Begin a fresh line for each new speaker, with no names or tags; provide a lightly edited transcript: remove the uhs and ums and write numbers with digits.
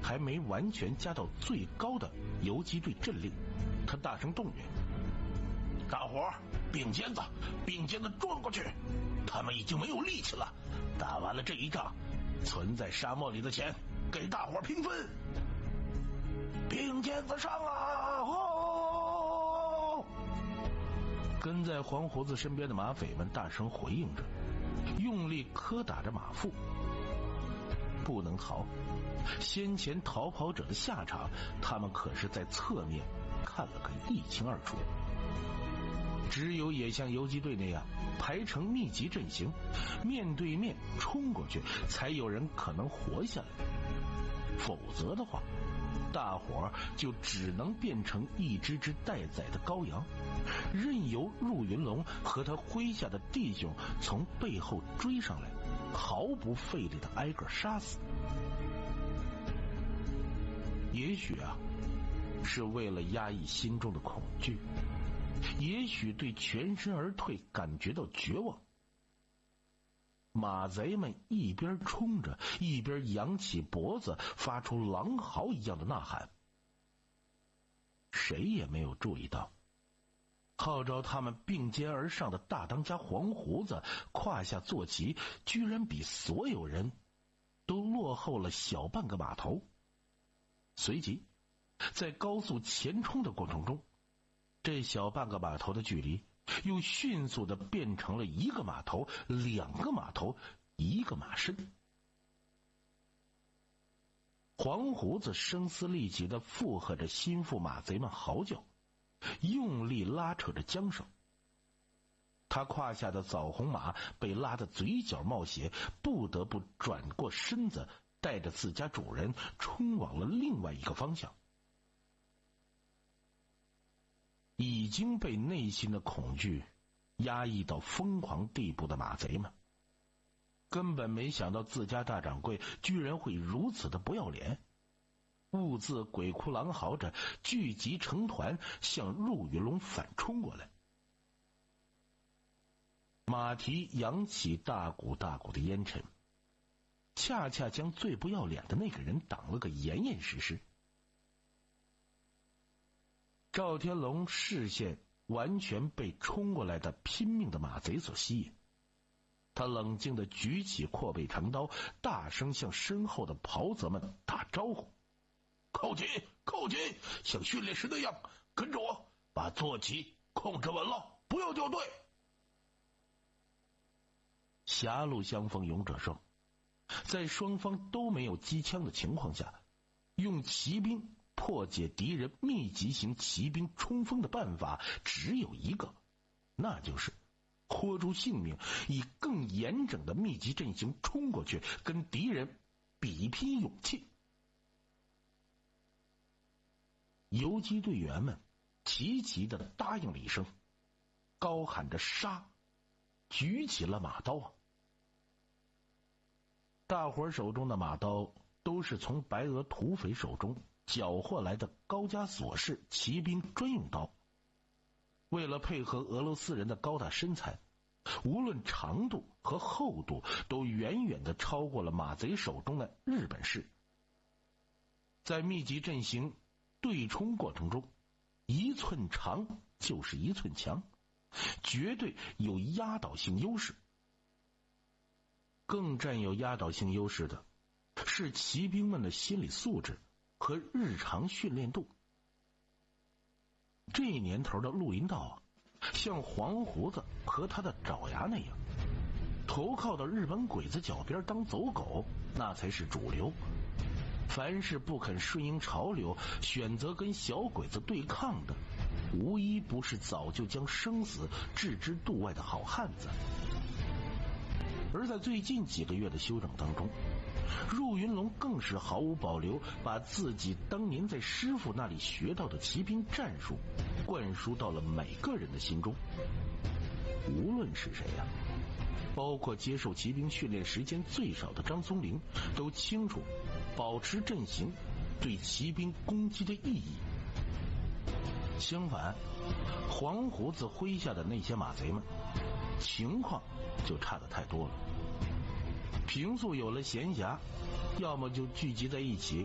还没完全加到最高的游击队阵令，他大声动员：大伙并肩子撞过去，他们已经没有力气了，打完了这一仗，存在沙漠里的钱给大伙平分。并肩子上啊！哦！跟在黄胡子身边的马匪们大声回应着，用力磕打着马腹。不能逃，先前逃跑者的下场，他们可是在侧面看了个一清二楚。只有也像游击队那样排成密集阵型，面对面冲过去，才有人可能活下来。否则的话，大伙就只能变成一只只待宰的羔羊，任由入云龙和他麾下的弟兄从背后追上来，毫不费力的挨个杀死。也许是为了压抑心中的恐惧，也许对全身而退感觉到绝望，马贼们一边冲着，一边扬起脖子，发出狼嚎一样的呐喊。谁也没有注意到，号召他们并肩而上的大当家黄胡子胯下坐骑，居然比所有人都落后了小半个码头。随即在高速前冲的过程中，这小半个码头的距离又迅速地变成了1个码头、2个码头、1个马身。黄胡子声嘶力竭地附和着心腹马贼们嚎叫，用力拉扯着缰绳。他胯下的枣红马被拉得嘴角冒血，不得不转过身子，带着自家主人冲往了另外一个方向。已经被内心的恐惧压抑到疯狂地步的马贼们，根本没想到自家大掌柜居然会如此的不要脸，兀自鬼哭狼嚎着聚集成团向入云龙反冲过来。马蹄扬起大股大股的烟尘，恰恰将最不要脸的那个人挡了个严严实实。赵天龙视线完全被冲过来的拼命的马贼所吸引，他冷静地举起阔背长刀，大声向身后的袍泽们打招呼：靠近靠近，像训练时那样跟着我，把坐骑控制稳了，不要掉队。狭路相逢勇者胜，在双方都没有机枪的情况下，用骑兵破解敌人密集型骑兵冲锋的办法只有一个，那就是豁出性命，以更严整的密集阵型冲过去，跟敌人比拼勇气。游击队员们齐齐地答应了一声，高喊着杀，举起了马刀。大伙手中的马刀都是从白俄土匪手中缴获来的高加索式骑兵专用刀，为了配合俄罗斯人的高大身材，无论长度和厚度都远远地超过了马贼手中的日本式。在密集阵型对冲过程中，1寸长就是1寸强，绝对有压倒性优势。更占有压倒性优势的是骑兵们的心理素质和日常训练度。这年头的绿林道像黄胡子和他的爪牙那样，投靠到日本鬼子脚边当走狗，那才是主流。凡是不肯顺应潮流，选择跟小鬼子对抗的，无一不是早就将生死置之度外的好汉子。而在最近几个月的休整当中，入云龙更是毫无保留把自己当年在师傅那里学到的骑兵战术灌输到了每个人的心中。无论是谁包括接受骑兵训练时间最少的张松龄，都清楚保持阵型对骑兵攻击的意义。相反，黄胡子麾下的那些马贼们情况就差得太多了。平素有了闲暇，要么就聚集在一起